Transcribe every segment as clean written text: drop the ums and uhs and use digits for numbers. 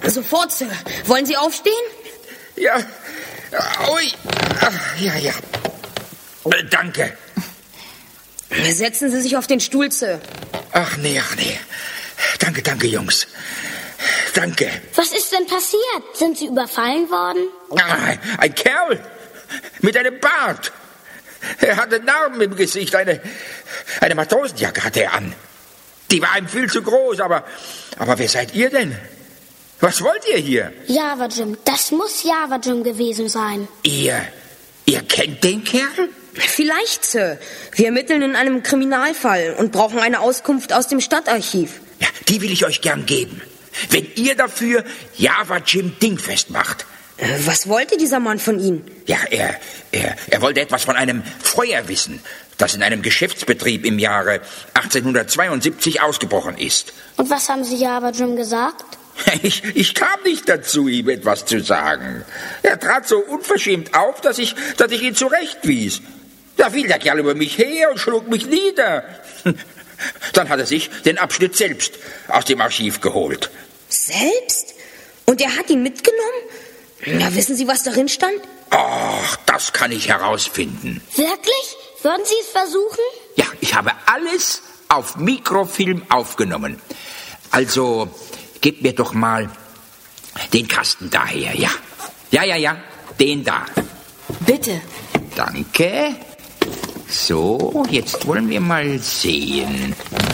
Sofort, Sir. Wollen Sie aufstehen? Ja. Ui. Ja. Danke. Setzen Sie sich auf den Stuhl, Sir. Ach nee. Danke, Jungs. Danke. Was ist denn passiert? Sind Sie überfallen worden? Ein Kerl mit einem Bart. Er hatte Narben im Gesicht. Eine Matrosenjacke hatte er an. Die war ihm viel zu groß, aber wer seid ihr denn? Was wollt ihr hier? Java Jim. Das muss Java Jim gewesen sein. Ihr kennt den Kerl? Vielleicht, Sir. Wir ermitteln in einem Kriminalfall und brauchen eine Auskunft aus dem Stadtarchiv. Ja, die will ich euch gern geben. Wenn ihr dafür Java Jim dingfest macht. Was wollte dieser Mann von Ihnen? Ja, er wollte etwas von einem Feuer wissen, das in einem Geschäftsbetrieb im Jahre 1872 ausgebrochen ist. Und was haben Sie Java Jim gesagt? Ich kam nicht dazu, ihm etwas zu sagen. Er trat so unverschämt auf, dass ich ihn zurechtwies. Da fiel der Kerl über mich her und schlug mich nieder. Dann hat er sich den Abschnitt selbst aus dem Archiv geholt. Selbst? Und er hat ihn mitgenommen? Ja, wissen Sie, was darin stand? Ach, das kann ich herausfinden. Wirklich? Würden Sie es versuchen? Ja, ich habe alles auf Mikrofilm aufgenommen. Also, gebt mir doch mal den Kasten daher, ja. Ja, den da. Bitte. Danke. So, jetzt wollen wir mal sehen.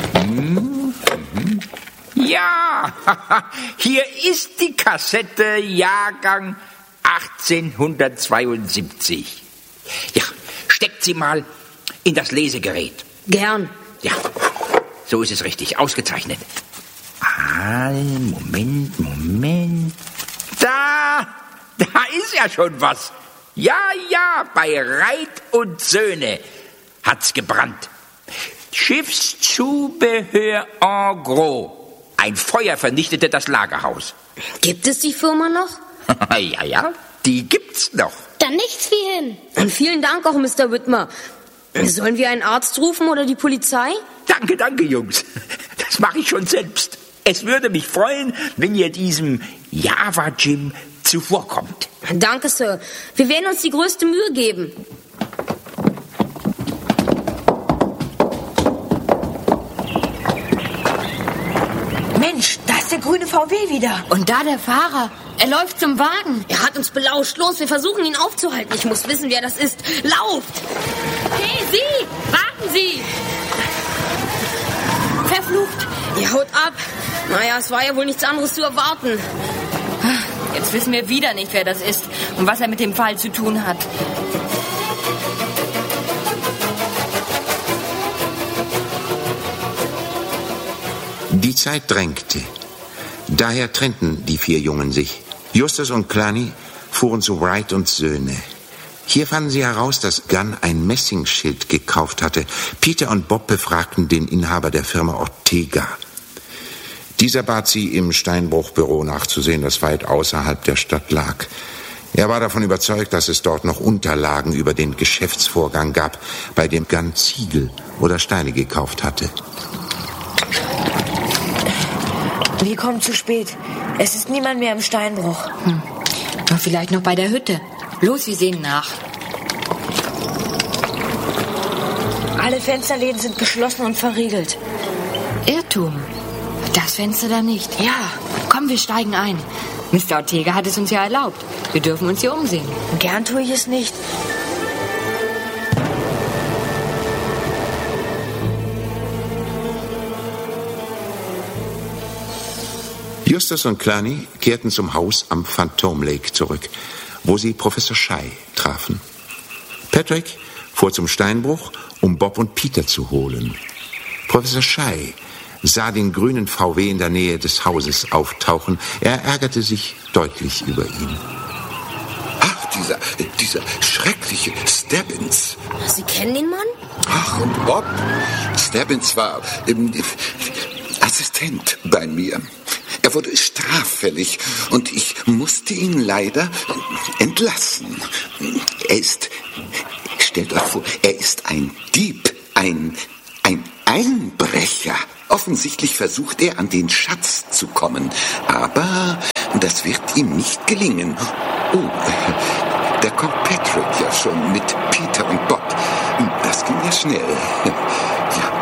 Ja, hier ist die Kassette, Jahrgang 1872. Ja, steckt sie mal in das Lesegerät. Gern. Ja, so ist es richtig, ausgezeichnet. Moment. Da ist ja schon was. Ja, bei Reit und Söhne hat's gebrannt. Schiffszubehör en gros. Ein Feuer vernichtete das Lagerhaus. Gibt es die Firma noch? Ja, die gibt's noch. Dann nichts wie hin. Und vielen Dank auch, Mr. Whitmer. Sollen wir einen Arzt rufen oder die Polizei? Danke, Jungs. Das mache ich schon selbst. Es würde mich freuen, wenn ihr diesem Java Jim zuvorkommt. Danke, Sir. Wir werden uns die größte Mühe geben. Mensch, da ist der grüne VW wieder. Und da der Fahrer. Er läuft zum Wagen. Er hat uns belauscht. Los, wir versuchen ihn aufzuhalten. Ich muss wissen, wer das ist. Lauft! Hey, Sie! Warten Sie! Verflucht! Ihr haut ab. Naja, es war ja wohl nichts anderes zu erwarten. Jetzt wissen wir wieder nicht, wer das ist und was er mit dem Fall zu tun hat. Die Zeit drängte. Daher trennten die 4 Jungen sich. Justus und Clanny fuhren zu Wright und Söhne. Hier fanden sie heraus, dass Gunn ein Messingschild gekauft hatte. Peter und Bob befragten den Inhaber der Firma Ortega. Dieser bat sie, im Steinbruchbüro nachzusehen, das weit außerhalb der Stadt lag. Er war davon überzeugt, dass es dort noch Unterlagen über den Geschäftsvorgang gab, bei dem Gunn Ziegel oder Steine gekauft hatte. Wir kommen zu spät. Es ist niemand mehr im Steinbruch. Aber vielleicht noch bei der Hütte. Los, wir sehen nach. Alle Fensterläden sind geschlossen und verriegelt. Irrtum. Das Fenster da nicht. Ja. Komm, wir steigen ein. Mr. Ortega hat es uns ja erlaubt. Wir dürfen uns hier umsehen. Gern tue ich es nicht. Justus und Clanny kehrten zum Haus am Phantom Lake zurück, wo sie Professor Schei trafen. Patrick fuhr zum Steinbruch, um Bob und Peter zu holen. Professor Schei sah den grünen VW in der Nähe des Hauses auftauchen. Er ärgerte sich deutlich über ihn. Ach, dieser schreckliche Stebbins. Sie kennen den Mann? Ach, und Bob. Stebbins war Assistent bei mir. Er wurde straffällig und ich musste ihn leider entlassen. Stellt euch vor, er ist ein Dieb, ein Einbrecher. Offensichtlich versucht er, an den Schatz zu kommen. Aber Das wird ihm nicht gelingen. Oh, da kommt Patrick ja schon mit Peter und Bob. Das ging ja schnell. Ja.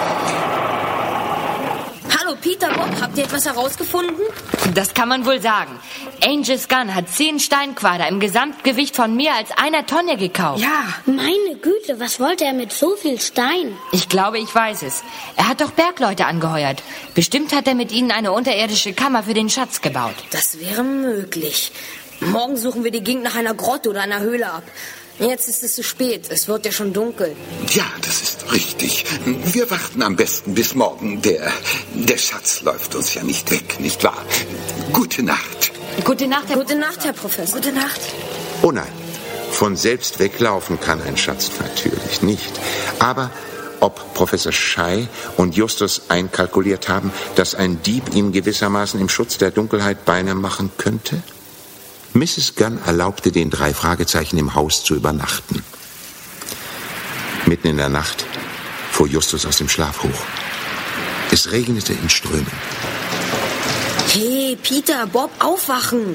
Hallo, Peter, Bob, habt ihr etwas herausgefunden? Das kann man wohl sagen. Angus Gunn hat 10 Steinquader im Gesamtgewicht von mehr als 1 Tonne gekauft. Ja. Meine Güte, was wollte er mit so viel Stein? Ich glaube, ich weiß es. Er hat doch Bergleute angeheuert. Bestimmt hat er mit ihnen eine unterirdische Kammer für den Schatz gebaut. Das wäre möglich. Morgen suchen wir die Gegend nach einer Grotte oder einer Höhle ab. Jetzt ist es zu spät. Es wird ja schon dunkel. Ja, das ist richtig. Wir warten am besten bis morgen. Der Schatz läuft uns ja nicht weg, nicht wahr? Gute Nacht. Gute Nacht, Herr Professor. Gute Nacht. Oh nein, von selbst weglaufen kann ein Schatz natürlich nicht. Aber ob Professor Schei und Justus einkalkuliert haben, dass ein Dieb ihm gewissermaßen im Schutz der Dunkelheit Beine machen könnte? Mrs. Gunn erlaubte den 3 Fragezeichen im Haus zu übernachten. Mitten in der Nacht fuhr Justus aus dem Schlaf hoch. Es regnete in Strömen. Hey, Peter, Bob, aufwachen.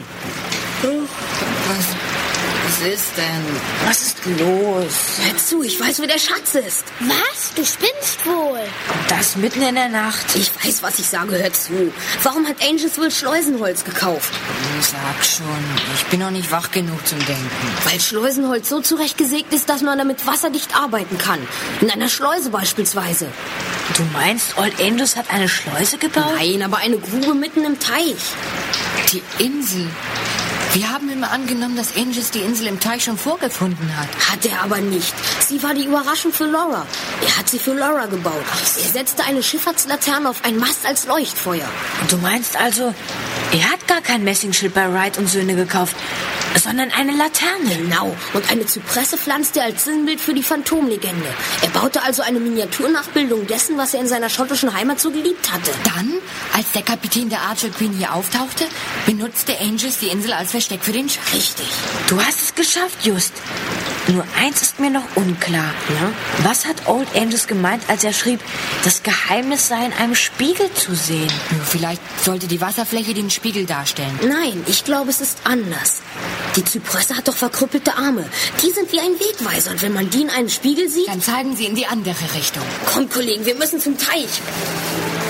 Was ist denn? Was ist los? Hör zu, ich weiß, wo der Schatz ist. Was? Du spinnst wohl. Das mitten in der Nacht. Ich weiß, was ich sage, hör zu. Warum hat Angus wohl Schleusenholz gekauft? Sag schon, ich bin noch nicht wach genug zum Denken. Weil Schleusenholz so zurechtgesägt ist, dass man damit wasserdicht arbeiten kann. In einer Schleuse beispielsweise. Du meinst, Old Angus hat eine Schleuse gebaut? Nein, aber eine Grube mitten im Teich. Die Insel. Wir haben immer angenommen, dass Angus die Insel im Teich schon vorgefunden hat. Hat er aber nicht. Sie war die Überraschung für Laura. Er hat sie für Laura gebaut. Er setzte eine Schifffahrtslaterne auf einen Mast als Leuchtfeuer. Und du meinst also, er hat gar kein Messingschild bei Wright und Söhne gekauft, sondern eine Laterne. Genau. Und eine Zypresse pflanzte er als Sinnbild für die Phantomlegende. Er baute also eine Miniaturnachbildung dessen, was er in seiner schottischen Heimat so geliebt hatte. Dann, als der Kapitän der Archer Queen hier auftauchte, benutzte Angus die Insel als Versteck für den Schatz. Richtig. Du hast es geschafft, Just. Nur eins ist mir noch unklar. Ja? Was hat Old Angus gemeint, als er schrieb, das Geheimnis sei in einem Spiegel zu sehen? Vielleicht sollte die Wasserfläche den Spiegel darstellen. Nein, ich glaube, es ist anders. Die Zypresse hat doch verkrüppelte Arme. Die sind wie ein Wegweiser. Und wenn man die in einem Spiegel sieht... Dann zeigen sie in die andere Richtung. Komm, Kollegen, wir müssen zum Teich.